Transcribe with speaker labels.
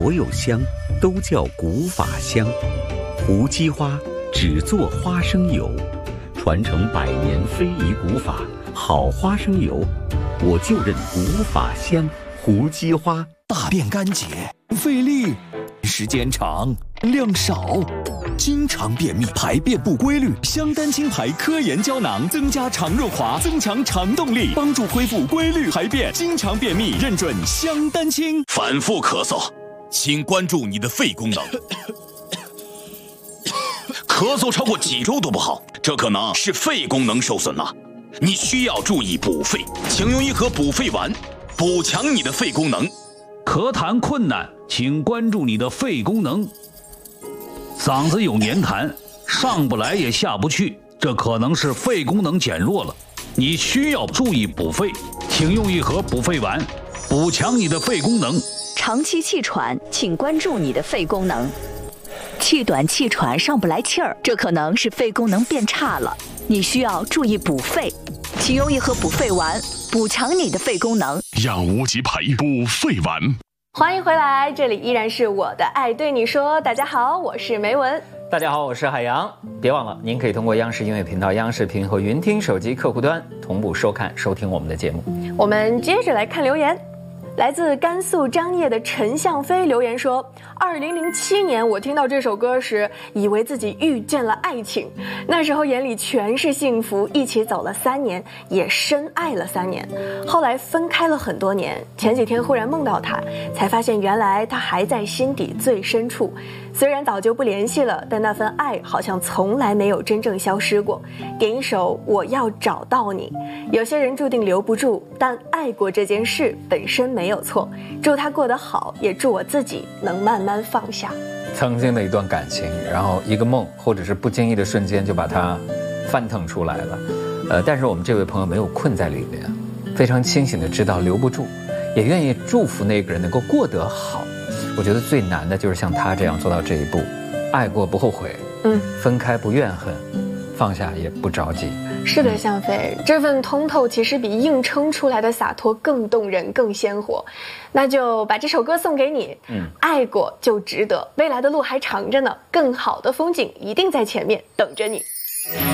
Speaker 1: 所有香都叫古法香，胡姬花只做花生油，传承100年非遗古法，好花生油，我就认古法香。胡姬花
Speaker 2: 大便干结，费力，时间长，量少，经常便秘，排便不规律。香丹青牌科研胶囊增加肠润滑，增强肠动力，帮助恢复规律排便。经常便秘，认准香丹青。
Speaker 3: 反复咳嗽，请关注你的肺功能。咳嗽超过几周都不好，这可能是肺功能受损了。你需要注意补肺，请用一盒补肺丸，补强你的肺功能。
Speaker 4: 咳痰困难，请关注你的肺功能。嗓子有黏痰，上不来也下不去，这可能是肺功能减弱了。你需要注意补肺，请用一盒补肺丸，补强你的肺功能。
Speaker 5: 长期气喘，请关注你的肺功能。气短气喘上不来气儿，这可能是肺功能变差了，你需要注意补肺，请用一盒补肺丸，补强你的肺功能。
Speaker 6: 养无极牌补肺丸。
Speaker 7: 欢迎回来，这里依然是我的爱对你说。大家好，我是梅文。
Speaker 8: 大家好，我是海洋。别忘了，您可以通过央视音乐频道、央视频和云听手机客户端同步收看、收听我们的节目。
Speaker 7: 我们接着来看留言。来自甘肃张掖的陈向飞留言说：2007年我听到这首歌时，以为自己遇见了爱情，那时候眼里全是幸福，一起走了3年，也深爱了3年。后来分开了很多年，前几天忽然梦到他，才发现原来他还在心底最深处。虽然早就不联系了，但那份爱好像从来没有真正消失过。点一首《我要找到你》。有些人注定留不住，但爱过这件事本身没有错。祝他过得好，也祝我自己能慢慢放下。
Speaker 8: 曾经的一段感情，然后一个梦，或者是不经意的瞬间就把它翻腾出来了。但是我们这位朋友没有困在里面，非常清醒的知道留不住，也愿意祝福那个人能够过得好。我觉得最难的就是像他这样做到这一步，爱过不后悔，分开不怨恨，放下也不着急。
Speaker 7: 是的，向飞，这份通透其实比硬撑出来的洒脱更动人、更鲜活。那就把这首歌送给你，爱过就值得，未来的路还长着呢，更好的风景一定在前面等着你。